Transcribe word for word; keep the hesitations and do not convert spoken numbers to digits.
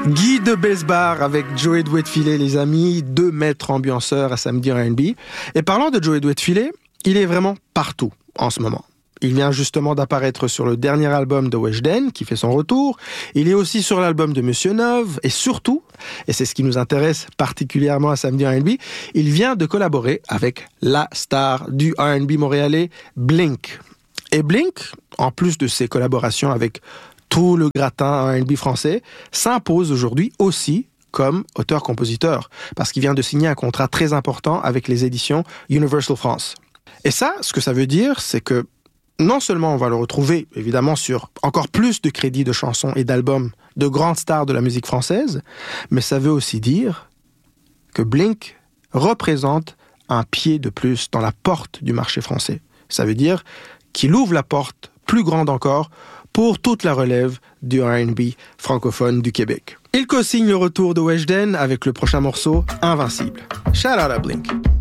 Guy de Besbar avec Joey Douet-Filet, les amis, deux maîtres ambianceurs à Samedi R and B. Et parlant de Joey Douet-Filet, il est vraiment partout en ce moment. Il vient justement d'apparaître sur le dernier album de Weshden, qui fait son retour. Il est aussi sur l'album de Monsieur Neuve. Et surtout, et c'est ce qui nous intéresse particulièrement à Samedi R and B, il vient de collaborer avec la star du R and B montréalais, Blink. Et Blink, en plus de ses collaborations avec tout le gratin R and B français, s'impose aujourd'hui aussi comme auteur-compositeur, parce qu'il vient de signer un contrat très important avec les éditions Universal France. Et ça, ce que ça veut dire, c'est que non seulement on va le retrouver, évidemment, sur encore plus de crédits de chansons et d'albums de grandes stars de la musique française, mais ça veut aussi dire que Blink représente un pied de plus dans la porte du marché français. Ça veut dire qu'il ouvre la porte plus grande encore pour toute la relève du R and B francophone du Québec. Il co-signe le retour de Weshden avec le prochain morceau, Invincible. Shout out à Blink.